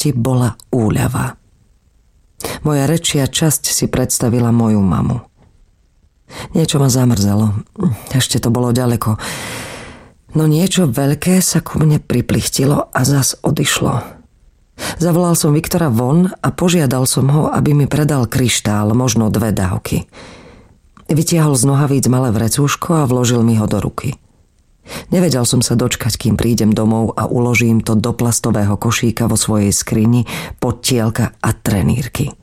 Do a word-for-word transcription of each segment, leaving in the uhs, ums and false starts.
milosti bola úľava. Moja rečia časť si predstavila moju mamu. Niečo ma zamrzelo. Ešte to bolo ďaleko. No niečo veľké sa ku mne priplichtilo a zas odišlo. Zavolal som Viktora von a požiadal som ho, aby mi predal kryštál, možno dve dávky. Vytiahol z nohavíc malé vrecúško a vložil mi ho do ruky. Nevedel som sa dočkať, kým prídem domov a uložím to do plastového košíka vo svojej skrini, podtielka a trenírky.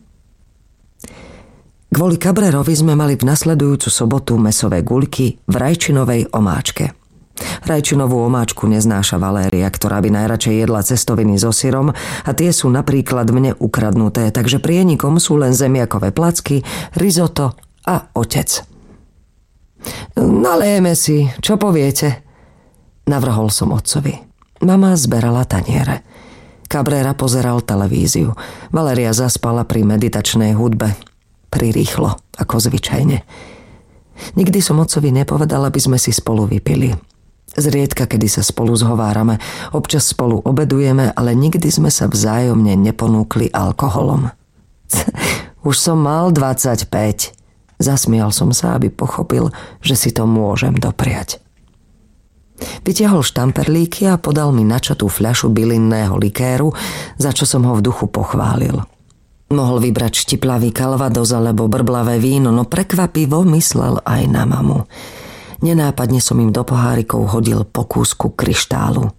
Kvôli Cabrerovi sme mali v nasledujúcu sobotu mäsové guľky v rajčinovej omáčke. Rajčinovú omáčku neznáša Valéria, ktorá by najradšej jedla cestoviny so syrom a tie sú napríklad mne ukradnuté, takže prienikom sú len zemiakové placky, risotto a otec. Nalejeme si, čo poviete? Navrhol som otcovi. Mama zberala taniere. Cabrera pozeral televíziu. Valéria zaspala pri meditačnej hudbe. Prirýchlo, ako zvyčajne. Nikdy som otcovi nepovedal, aby sme si spolu vypili. Zriedka, kedy sa spolu zhovárame, občas spolu obedujeme, ale nikdy sme sa vzájomne neponúkli alkoholom. Už som mal dvadsaťpäť. Zasmial som sa, aby pochopil, že si to môžem dopriať. Vytiahol štamperlíky a podal mi načatú fľašu bylinného likéru, za čo som ho v duchu pochválil. Mohol vybrať štiplavý kalvados alebo brblavé víno, no prekvapivo myslel aj na mamu. Nenápadne som im do pohárikov hodil po kúsku kryštálu.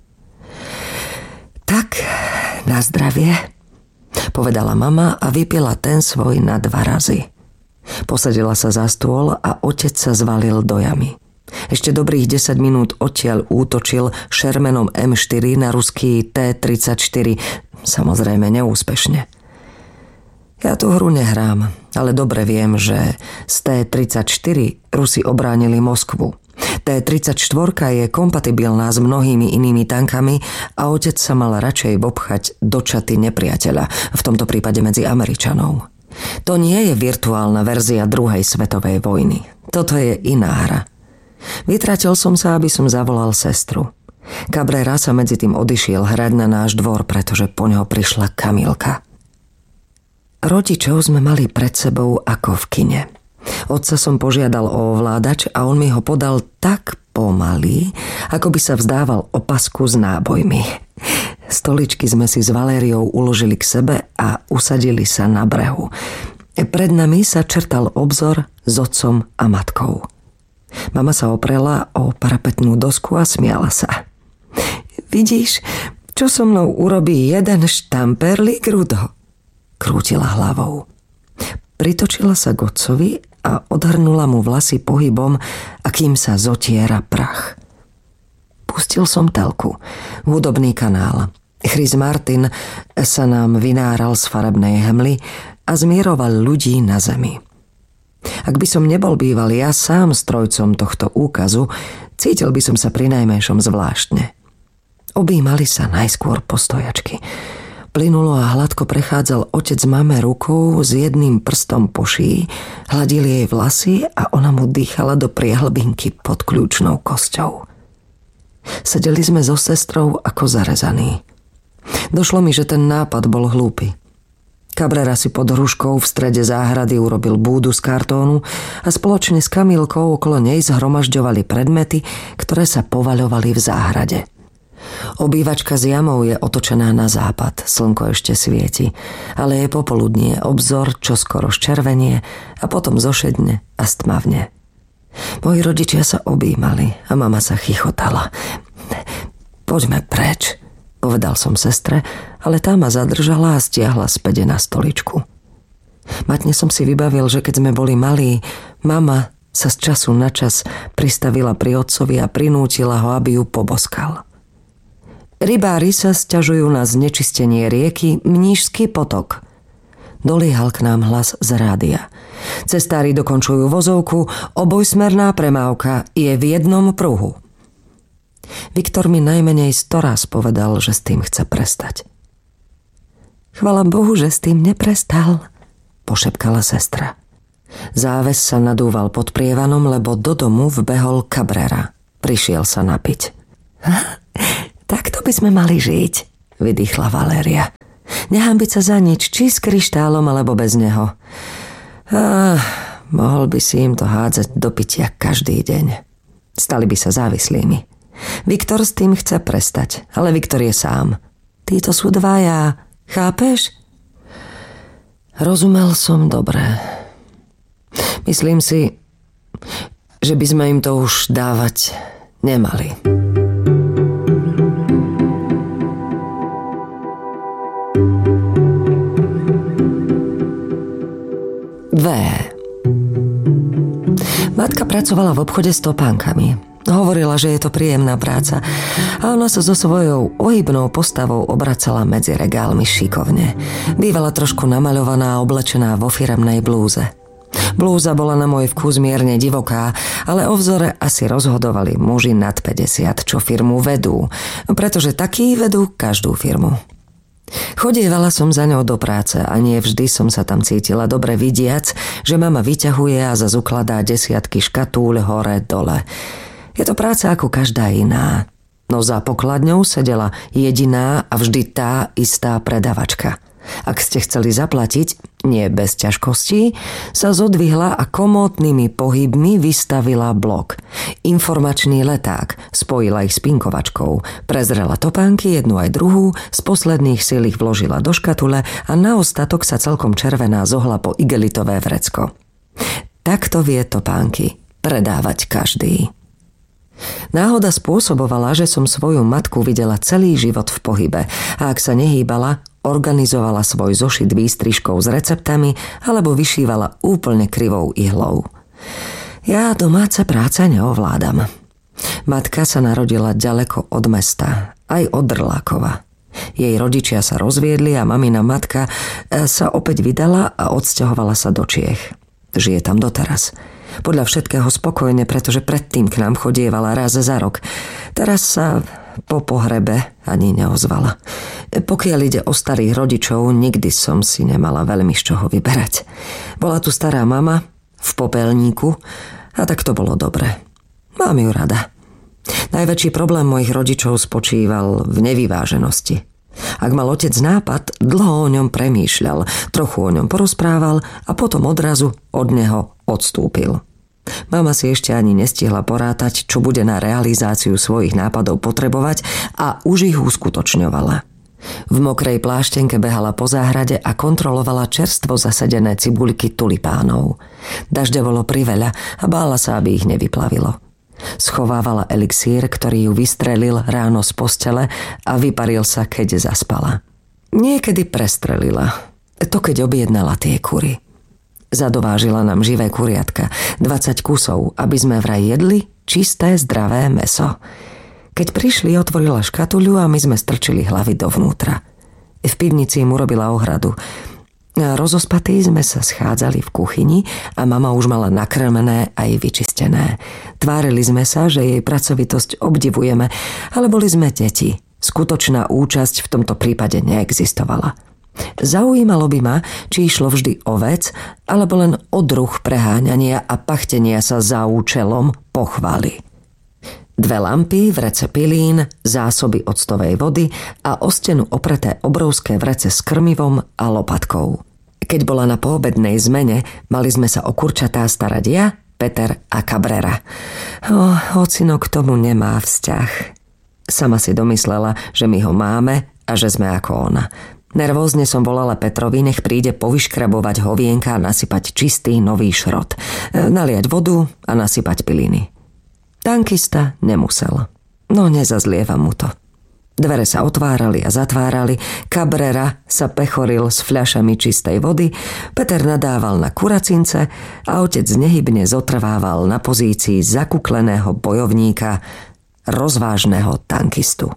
Tak, na zdravie, povedala mama a vypila ten svoj na dva razy. Posadila sa za stôl a otec sa zvalil do jamy. Ešte dobrých desať minút odtiaľ útočil Shermanom em štyri na ruský té tridsaťštyri, samozrejme neúspešne. Ja tú hru nehrám, ale dobre viem, že z té tridsaťštyri Rusi obránili Moskvu. té tridsaťštyri je kompatibilná s mnohými inými tankami a otec sa mal radšej obchať do čaty nepriateľa, v tomto prípade medzi Američanov. To nie je virtuálna verzia druhej svetovej vojny. Toto je iná hra. Vytratil som sa, aby som zavolal sestru. Cabrera sa medzi tým odišiel hrať na náš dvor, pretože po ňo prišla Kamilka. Rodičov sme mali pred sebou ako v kine. Otca som požiadal o ovládač a on mi ho podal tak pomaly, ako by sa vzdával opasku s nábojmi. Stoličky sme si s Valériou uložili k sebe a usadili sa na brehu. Pred nami sa črtal obzor s otcom a matkou. Mama sa oprela o parapetnú dosku a smiala sa. Vidíš, čo so mnou urobí jeden štamperlík, Rudo? Krútila hlavou. Pritočila sa k otcovi a odhrnula mu vlasy pohybom, akým sa zotiera prach. Pustil som telku, hudobný kanál. Chris Martin sa nám vynáral z farebnej hmly a zmieroval ľudí na zemi. Ak by som nebol býval ja sám strojcom tohto úkazu, cítil by som sa prinajmenšom zvláštne. Objímali sa najskôr postojačky. Plynulo a hladko prechádzal otec mame rukou s jedným prstom po šíji, hladil jej vlasy a ona mu dýchala do priehlbinky pod kľúčnou kosťou. Sedeli sme so sestrou ako zarezaní. Došlo mi, že ten nápad bol hlúpy. Cabrera si pod hruškou v strede záhrady urobil búdu z kartónu a spoločne s Kamilkou okolo nej zhromažďovali predmety, ktoré sa povaľovali v záhrade. Obývačka s jamou je otočená na západ, slnko ešte svieti, ale je popoludnie, obzor čoskoro zčervenie a potom zošedne a stmavne. Moji rodičia sa objímali a mama sa chichotala. Poďme preč, povedal som sestre, ale tá ma zadržala a stiahla späť na stoličku. Matne som si vybavil, že keď sme boli malí, mama sa z času na čas pristavila pri otcovi a prinútila ho, aby ju poboskal. Rybári sa sťažujú na znečistenie rieky Mníšsky potok. Doliehal k nám hlas z rádia. Cestári dokončujú vozovku, obojsmerná premávka je v jednom pruhu. Viktor mi najmenej storaz povedal, že s tým chce prestať. Chvala Bohu, že s tým neprestal, pošepkala sestra. Záves sa nadúval pod prievanom, lebo do domu vbehol Cabrera. Prišiel sa napiť. Takto by sme mali žiť, vydýchla Valéria. Nehambiť sa za nič, či s kryštálom, alebo bez neho. Ah, mohol by si im to hádzať do pitia každý deň. Stali by sa závislými. Viktor s tým chce prestať, ale Viktor je sám. Títo sú dvaja, chápeš? Rozumel som dobre. Myslím si, že by sme im to už dávať nemali. V. Matka pracovala v obchode s topánkami. Hovorila, že je to príjemná práca a ona sa so svojou ohybnou postavou obracala medzi regálmi šikovne. Bývala trošku namaľovaná a oblečená vo firemnej blúze. Blúza bola na môj vkus mierne divoká, ale o vzore asi rozhodovali muži nad päťdesiat, čo firmu vedú, pretože takí vedú každú firmu. Chodievala som za ňou do práce a nie vždy som sa tam cítila dobre, vidiac, že mama vyťahuje a zas ukladá desiatky škatúľ hore dole. Je to práca ako každá iná, no za pokladňou sedela jediná a vždy tá istá predavačka. Ak ste chceli zaplatiť, nie bez ťažkostí, sa zodvihla a komótnymi pohybmi vystavila blok. Informačný leták, spojila ich s pinkovačkou, prezrela topánky, jednu aj druhú, z posledných síl ich vložila do škatule a na ostatok sa celkom červená zohla po igelitové vrecko. Takto vie topánky predávať každý. Náhoda spôsobovala, že som svoju matku videla celý život v pohybe a ak sa nehýbala, organizovala svoj zošit výstrižkou s receptami alebo vyšívala úplne krivou ihlou. Ja domáce práce neovládam. Matka sa narodila ďaleko od mesta, aj od Drlákova. Jej rodičia sa rozviedli a mamina matka sa opäť vydala a odsťahovala sa do Čiech. Žije tam doteraz. Podľa všetkého spokojne, pretože predtým k nám chodievala raz za rok. Teraz sa po pohrebe ani neozvala. Pokiaľ ide o starých rodičov, nikdy som si nemala veľmi z čoho vyberať. Bola tu stará mama v popelníku a tak to bolo dobre. Mám ju rada. Najväčší problém mojich rodičov spočíval v nevyváženosti. Ak mal otec nápad, dlho o ňom premýšľal, trochu o ňom porozprával a potom odrazu od neho odstúpil. Mama si ešte ani nestihla porátať, čo bude na realizáciu svojich nápadov potrebovať a už ich uskutočňovala. V mokrej pláštenke behala po záhrade a kontrolovala čerstvo zasadené cibuľky tulipánov. Dažďa bolo priveľa a bála sa, aby ich nevyplavilo. Schovávala elixír, ktorý ju vystrelil ráno z postele a vyparil sa, keď zaspala. Niekedy prestrelila. To keď objednala tie kury. Zadovážila nám živé kuriatka, dvadsať kusov, aby sme vraj jedli čisté, zdravé mäso. Keď prišli, otvorila škatuľu a my sme strčili hlavy dovnútra. V pivnici im urobila ohradu. Rozospatí sme sa schádzali v kuchyni a mama už mala nakrmené aj vyčistené. Tvárili sme sa, že jej pracovitosť obdivujeme, ale boli sme deti. Skutočná účasť v tomto prípade neexistovala. Zaujímalo by ma, či išlo vždy o vec, alebo len o druh preháňania a pachtenia sa za účelom pochvaly. Dve lampy, vrece pilín, zásoby octovej vody a o stenu opreté obrovské vrece s krmivom a lopatkou. Keď bola na poobednej zmene, mali sme sa o kurčatá starať ja, Peter a Cabrera. O, ocino k tomu nemá vzťah. Sama si domyslela, že my ho máme a že sme ako ona. Nervózne som volala Petrovi, nech príde povyškrabovať hovienka a nasypať čistý nový šrot. Naliať vodu a nasypať piliny. Tankista nemusel. No nezazlievam mu to. Dvere sa otvárali a zatvárali, Cabrera sa pechoril s fľašami čistej vody, Peter nadával na kuracince a otec nehybne zotrvával na pozícii zakukleného bojovníka, rozvážneho tankistu.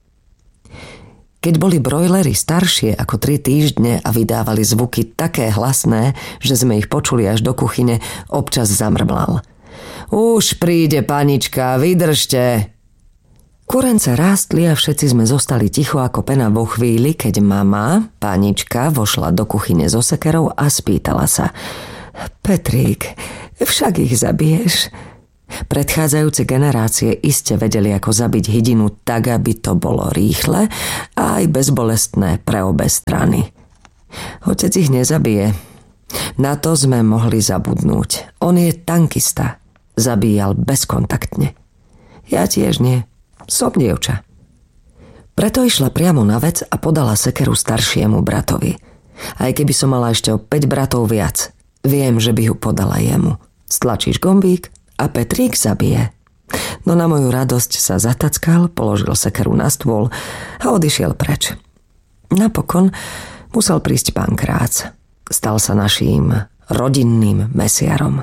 Keď boli brojlery staršie ako tri týždne a vydávali zvuky také hlasné, že sme ich počuli až do kuchyne, občas zamrmlal. Už príde panička, vydržte. Kurence rástli a všetci sme zostali ticho ako pena vo chvíli, keď mama, panička, vošla do kuchyne so sekerou a spýtala sa. Petrík, však ich zabiješ? Predchádzajúce generácie iste vedeli, ako zabiť hydinu tak, aby to bolo rýchle a aj bezbolestné pre obe strany. Otec ich nezabije. Na to sme mohli zabudnúť. On je tankista. Zabíjal bezkontaktne. Ja tiež nie. Som dievča. Preto išla priamo na vec a podala sekeru staršiemu bratovi. Aj keby som mala ešte o päť bratov viac, viem, že by ju podala jemu. Stlačíš gombík a Petrík zabije. No na moju radosť sa zatackal, položil sekeru na stôl a odišiel preč. Napokon musel prísť pán Krác. Stal sa naším rodinným mesiarom.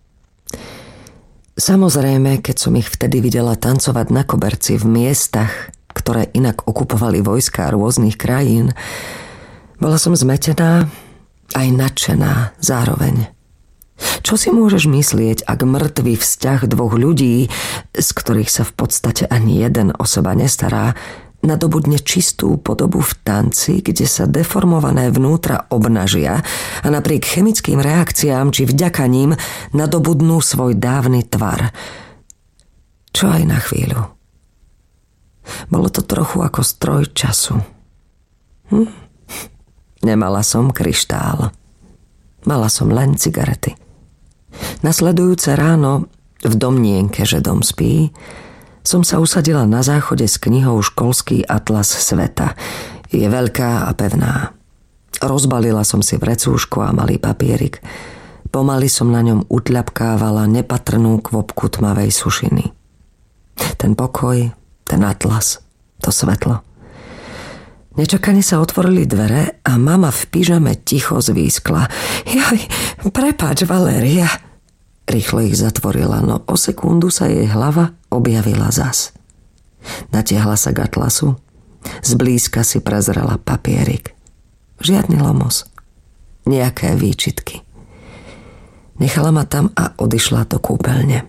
Samozrejme, keď som ich vtedy videla tancovať na koberci v miestach, ktoré inak okupovali vojská rôznych krajín, bola som zmetená aj nadšená zároveň. Čo si môžeš myslieť, ak mŕtvý vzťah dvoch ľudí, z ktorých sa v podstate ani jeden o seba nestará, nadobudne čistú podobu v tanci, kde sa deformované vnútra obnažia a napriek chemickým reakciám či vďaka ním nadobudnú svoj dávny tvar. Čo aj na chvíľu. Bolo to trochu ako stroj času. Hm? Nemala som kryštál. Mala som len cigarety. Nasledujúce ráno, v domnienke, že dom spí, som sa usadila na záchode s knihou Školský atlas sveta. Je veľká a pevná. Rozbalila som si vrecúško a malý papierik. Pomaly som na ňom utľapkávala nepatrnú kvopku tmavej sušiny. Ten pokoj, ten atlas, to svetlo. Nečakane sa otvorili dvere a mama v pyžame ticho zvískla. Jaj, prepáč, Valéria. Rýchlo ich zatvorila, no o sekundu sa jej hlava objavila zas. Natiahla sa k atlasu. Zblízka si prezrela papierik. Žiadny lomos. Nejaké výčitky. Nechala ma tam a odišla do kúpeľne.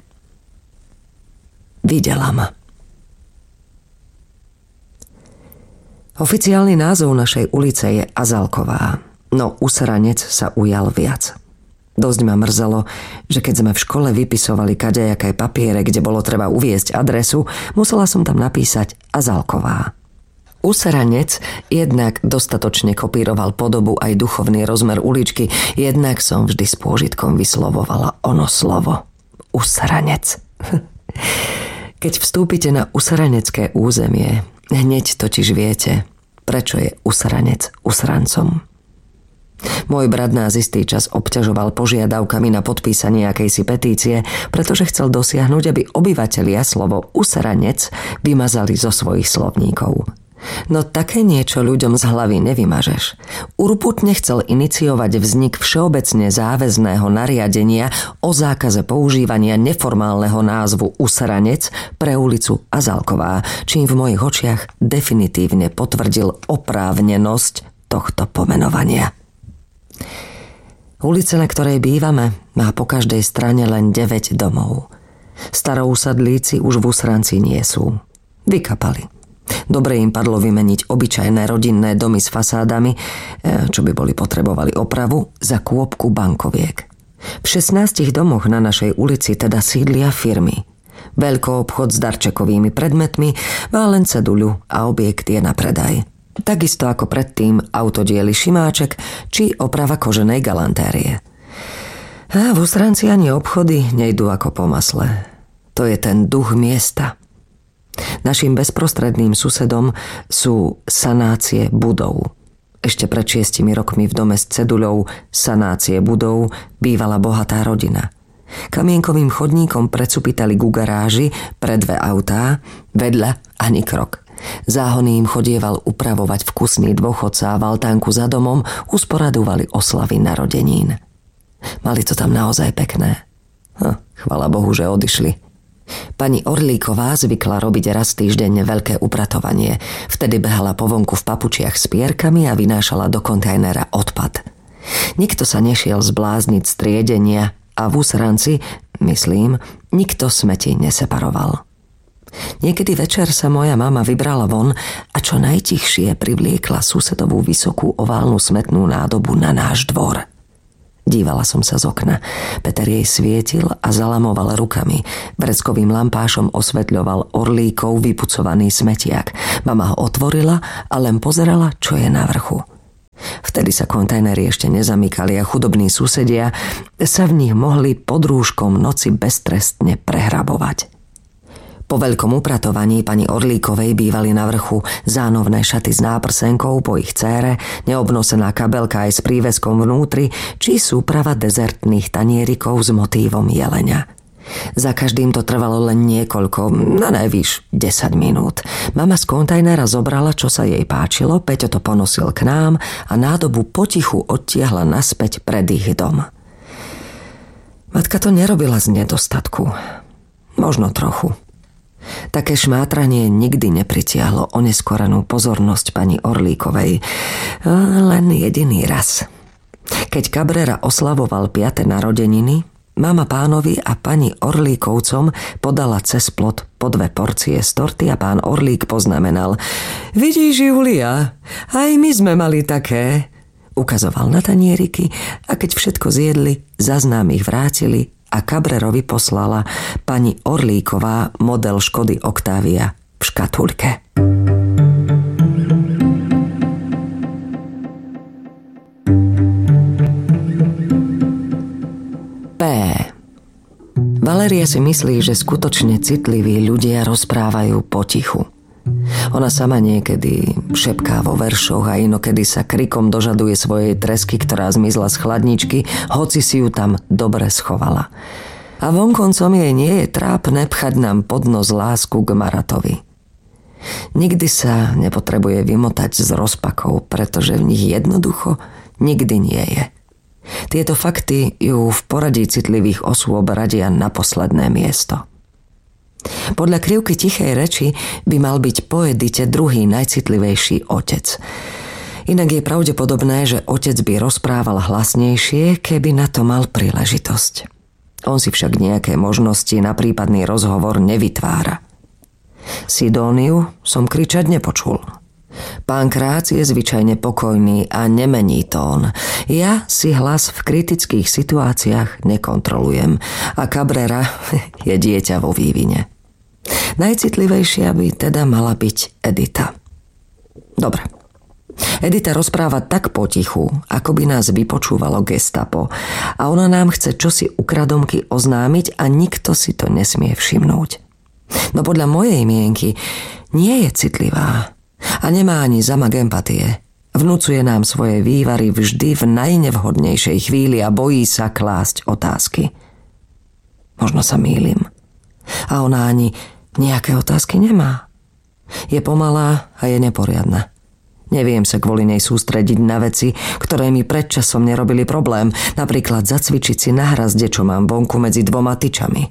Videla ma. Oficiálny názov našej ulice je Azalková, no Usranec sa ujal viac. Dosť ma mrzelo, že keď sme v škole vypisovali kadejaké papiere, kde bolo treba uviesť adresu, musela som tam napísať Azalková. Usranec jednak dostatočne kopíroval podobu aj duchovný rozmer uličky, jednak som vždy s pôžitkom vyslovovala ono slovo. Usranec. Keď vstúpite na usranecké územie, hneď totiž viete, prečo je usranec usrancom. Môj brat nás istý čas obťažoval požiadavkami na podpísanie akejsi petície, pretože chcel dosiahnuť, aby obyvatelia slovo usranec vymazali zo svojich slovníkov. No také niečo ľuďom z hlavy nevymažeš. Urputne chcel iniciovať vznik všeobecne záväzného nariadenia o zákaze používania neformálneho názvu Usranec pre ulicu Azalková, čím v mojich očiach definitívne potvrdil oprávnenosť tohto pomenovania. Ulica, na ktorej bývame, má po každej strane len deväť domov. Starousadlíci už v Usranci nie sú. Vykapali. Dobre im padlo vymeniť obyčajné rodinné domy s fasádami, čo by boli potrebovali opravu, za kôpku bankoviek. V šestnástich domoch na našej ulici teda sídlia firmy. Veľkoobchod s darčekovými predmetmi má len ceduľu a objekt je na predaj. Takisto ako predtým autodiely Šimáček či oprava koženej galantérie. A v Usranci ani obchody nejdú ako po masle. To je ten duch miesta. Naším bezprostredným susedom sú sanácie budov. Ešte pred šiestimi rokmi v dome s ceduľou sanácie budov bývala bohatá rodina. Kamienkovým chodníkom precupitali ku garáži pre dve autá, vedľa ani krok. Záhony im chodieval upravovať vkusný dôchodca a v altánku za domom usporadovali oslavy narodenín. Mali to tam naozaj pekné. Hm, chvala Bohu, že odišli. Pani Orlíková zvykla robiť raz týždenne veľké upratovanie. Vtedy behala po vonku v papučiach s pierkami a vynášala do kontajnera odpad. Nikto sa nešiel zblázniť z triedenia a v Usranci, myslím, nikto smeti neseparoval. Niekedy večer sa moja mama vybrala von a čo najtichšie privliekla susedovú vysokú oválnu smetnú nádobu na náš dvor. Dívala som sa z okna. Peter jej svietil a zalamoval rukami. Vreckovým lampášom osvetľoval orlíkov vypucovaný smetiak. Mama ho otvorila a len pozerala, čo je na vrchu. Vtedy sa kontajnery ešte nezamykali a chudobní susedia sa v nich mohli pod rúškom noci beztrestne prehrabovať. Po veľkom upratovaní pani Orlíkovej bývali na vrchu zánovné šaty s náprsenkou po ich dcére, neobnosená kabelka aj s príveskom vnútri, či súprava dezertných tanierikov s motívom jelenia. Za každým to trvalo len niekoľko, na najvýš desať minút. Mama z kontajnera zobrala, čo sa jej páčilo, Peťo to ponosil k nám a nádobu potichu odtiahla naspäť pred ich dom. Matka to nerobila z nedostatku. Možno trochu. Také šmátranie nikdy nepritiahlo oneskorenú pozornosť pani Orlíkovej. Len jediný raz. Keď Cabrera oslavoval piate narodeniny, mama pánovi a pani Orlíkovcom podala cez plot po dve porcie z torty a pán Orlík poznamenal: Vidíš, Julia, aj my sme mali také. Ukazoval na tanieriky a keď všetko zjedli, zaznám ich vrátili a Cabrerovi poslala pani Orlíková model Škody Octavia v škatuľke. P. Valéria si myslí, že skutočne citliví ľudia rozprávajú potichu. Ona sama niekedy šepká vo veršoch a inokedy sa krikom dožaduje svojej tresky, ktorá zmizla z chladničky, hoci si ju tam dobre schovala. A vonkoncom jej nie je trápne pchať nám pod nos lásku k Maratovi. Nikdy sa nepotrebuje vymotať z rozpakov, pretože v nich jednoducho nikdy nie je. Tieto fakty ju v poradí citlivých osôb radia na posledné miesto. Podľa krivky tichej reči by mal byť po Edite druhý najcitlivejší otec. Inak je pravdepodobné, že otec by rozprával hlasnejšie, keby na to mal príležitosť. On si však nejaké možnosti na prípadný rozhovor nevytvára. Sidóniu som kričať nepočul. Pán Krác je zvyčajne pokojný a nemení tón. Ja si hlas v kritických situáciách nekontrolujem a Cabrera je dieťa vo vývine. Najcitlivejšia by teda mala byť Edita. Dobre. Edita rozpráva tak potichu, ako by nás vypočúvalo gestapo a ona nám chce čosi ukradomky oznámiť a nikto si to nesmie všimnúť. No podľa mojej mienky nie je citlivá a nemá ani zamak empatie. Vnúcuje nám svoje vývary vždy v najnevhodnejšej chvíli a bojí sa klásť otázky. Možno sa mýlim. A ona ani nejaké otázky nemá. Je pomalá a je neporiadna. Neviem sa kvôli nej sústrediť na veci, ktoré mi predčasom nerobili problém, napríklad zacvičiť si na hrazde, čo mám vonku medzi dvoma tyčami.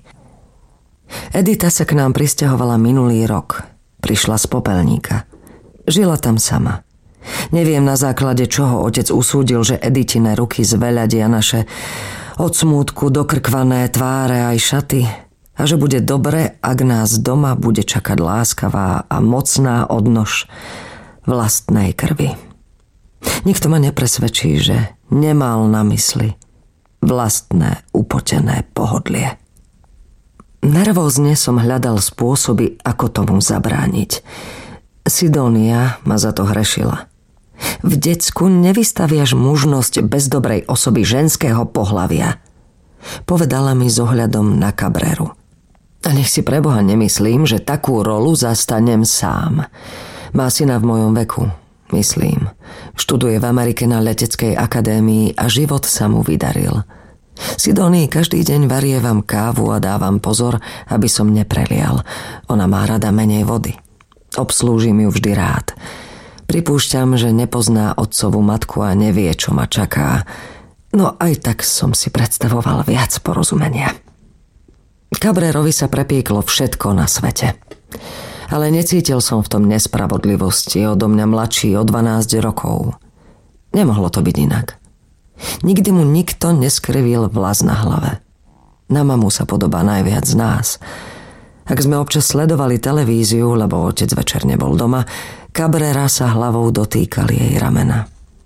Edita sa k nám prisťahovala minulý rok. Prišla z Popelníka. Žila tam sama. Neviem, na základe čoho otec usúdil, že Editine ruky zveľadia naše od smútku dokrkvané tváre aj šaty a že bude dobre, ak nás doma bude čakať láskavá a mocná odnož vlastnej krvi. Nikto ma nepresvedčí, že nemal na mysli vlastné upotené pohodlie. Nervózne som hľadal spôsoby, ako tomu zabrániť. Sidónia ma za to hrešila. V decku nevystaviaš mužnosť bez dobrej osoby ženského pohlavia, povedala mi s ohľadom na Cabreru. A nech si preboha nemyslím, že takú rolu zastanem sám. Má syna v mojom veku, myslím. Študuje v Amerike na leteckej akadémii a život sa mu vydaril. Sidónii každý deň varievam kávu a dávam pozor, aby som neprelial. Ona má rada menej vody. Obslúžim ju vždy rád. Pripúšťam, že nepozná otcovú matku a nevie, čo ma čaká. No aj tak som si predstavoval viac porozumenia. Cabrerovi sa prepieklo všetko na svete. Ale necítil som v tom nespravodlivosti, odo mňa mladší o dvanásť rokov. Nemohlo to byť inak. Nikdy mu nikto neskrivil vlas na hlave. Na mamu sa podobá najviac z nás. Ak sme občas sledovali televíziu, lebo otec večer nebol doma, Cabrera sa hlavou dotýkal jej ramena.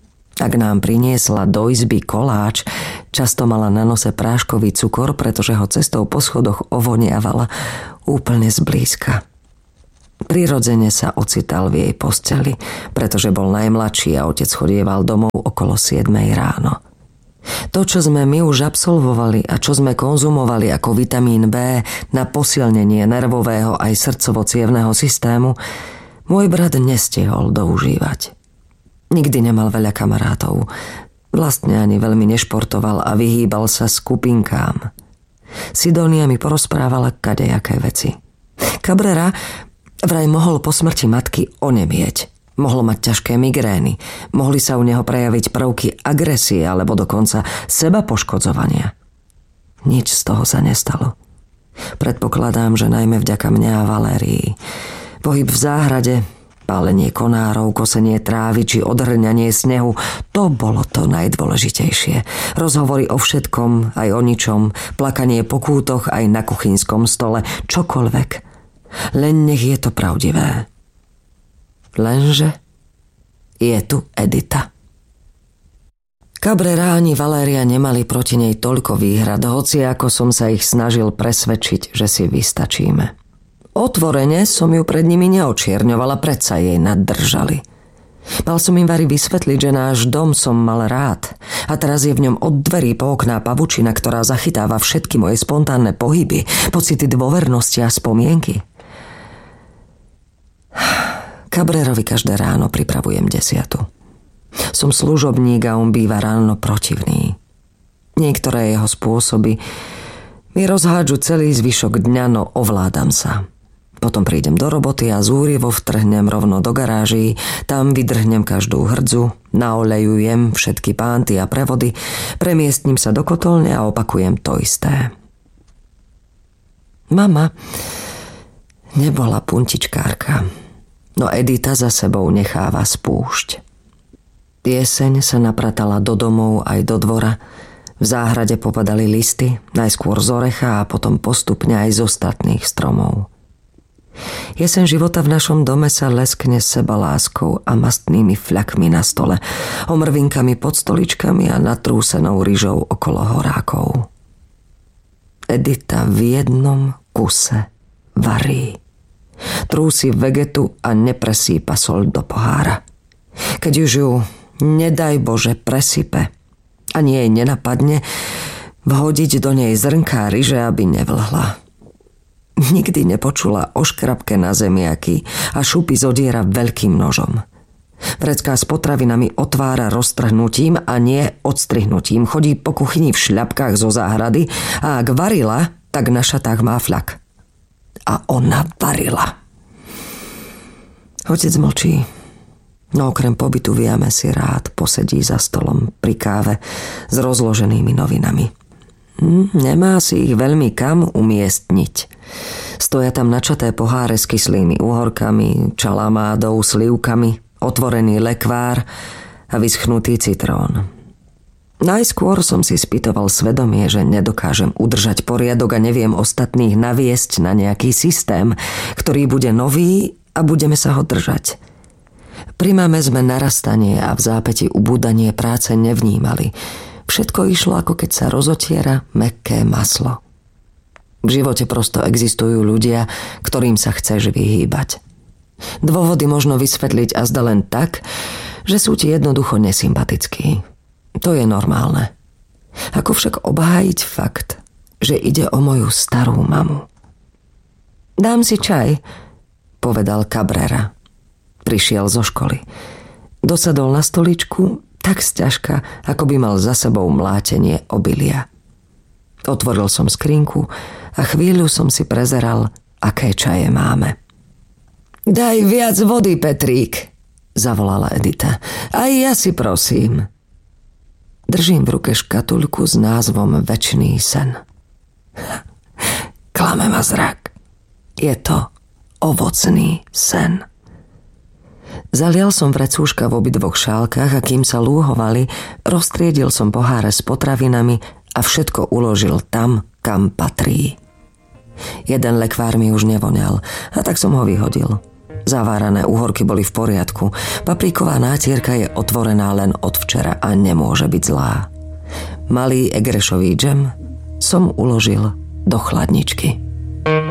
Ak nám priniesla do izby koláč, často mala na nose práškový cukor, pretože ho cestou po schodoch ovoniavala úplne zblízka. Prirodzene sa ocital v jej posteli, pretože bol najmladší a otec chodieval domov okolo siedmej ráno. To, čo sme my už absolvovali a čo sme konzumovali ako vitamín B na posilnenie nervového aj srdcovo-cievneho systému, môj brat nestihol doužívať. Nikdy nemal veľa kamarátov. Vlastne ani veľmi nešportoval a vyhýbal sa skupinkám. Sidonia mi porozprávala kadejaké veci. Cabrera vraj mohol po smrti matky onemieť. Mohol mať ťažké migrény. Mohli sa u neho prejaviť prvky agresie alebo dokonca seba poškodzovania. Nič z toho sa nestalo. Predpokladám, že najmä vďaka mňa a Valérii. Pohyb v záhrade, pálenie konárov, kosenie trávy či odhrňanie snehu, to bolo to najdôležitejšie. Rozhovory o všetkom, aj o ničom, plakanie po kútoch aj na kuchynskom stole, čokoľvek. Len nech je to pravdivé. Lenže je tu Edita. Cabrera ani Valéria nemali proti nej toľko výhrad, hoci ako som sa ich snažil presvedčiť, že si vystačíme. Otvorene som ju pred nimi neočierňovala, predsa jej naddržali. Mal som im vari vysvetliť, že náš dom som mal rád a teraz je v ňom od dverí po okná pavučina, ktorá zachytáva všetky moje spontánne pohyby, pocity dôvernosti a spomienky. Cabrerovi každé ráno pripravujem desiatu. Som služobník a on býva ráno protivný. Niektoré jeho spôsoby mi rozhádžu celý zvyšok dňa, no ovládam sa. Potom prídem do roboty a zúrivo vtrhnem rovno do garáží, tam vydrhnem každú hrdzu, naolejujem všetky pánty a prevody, premiestním sa do kotolne a opakujem to isté. Mama nebola puntičkárka, no Edita za sebou necháva spúšť. Jeseň sa napratala do domov aj do dvora, v záhrade popadali listy, najskôr z orecha a potom postupne aj z ostatných stromov. Jeseň života v našom dome sa leskne sebaláskou a mastnými fľakmi na stole, omrvinkami pod stoličkami a natrúsenou ryžou okolo horákov. Edita v jednom kuse varí. Trúsi vegetu a nepresýpa soľ do pohára. Keď už ju, nedaj Bože, presype, ani jej nenapadne vhodiť do nej zrnká ryže, aby nevlhla. Nikdy nepočula o škrabke na zemiaky a šupy zodiera veľkým nožom. Vrecká s potravinami otvára roztrhnutím a nie odstrihnutím. Chodí po kuchyni v šľapkách zo záhrady a ak varila, tak na šatách má flak. A ona varila. Otec mlčí. No okrem pobytu v jame si rád posedí za stolom pri káve s rozloženými novinami. Hm, nemá si ich veľmi kam umiestniť. Stoja tam načaté poháre s kyslými uhorkami, čalamádou, slivkami, otvorený lekvár a vyschnutý citrón. Najskôr som si spytoval svedomie, že nedokážem udržať poriadok a neviem ostatných naviesť na nejaký systém, ktorý bude nový a budeme sa ho držať. Pri mame sme narastanie a v zápäti ubúdanie práce nevnímali. Všetko išlo, ako keď sa rozotiera mäkké maslo. V živote prosto existujú ľudia, ktorým sa chceš vyhýbať. Dôvody možno vysvetliť a zda len tak, že sú ti jednoducho nesympatickí. To je normálne. Ako však obhájiť fakt, že ide o moju starú mamu? Dám si čaj, povedal Cabrera. Prišiel zo školy. Dosadol na stoličku tak sťažka, ako by mal za sebou mlátenie obilia. Otvoril som skrinku a chvíľu som si prezeral, aké čaje máme. Daj viac vody, Petrík, zavolala Edita. Aj ja si prosím. Držím v ruke škatuľku s názvom Večný sen. Klame ma zrak. Je to ovocný sen. Zalial som vrecúška v obidvoch šálkach a kým sa lúhovali, roztriedil som poháre s potravinami a všetko uložil tam, kam patrí. Jeden lekvár mi už nevoňal a tak som ho vyhodil. Zavárané uhorky boli v poriadku. Papriková nátierka je otvorená len od včera a nemôže byť zlá. Malý egrešový džem som uložil do chladničky.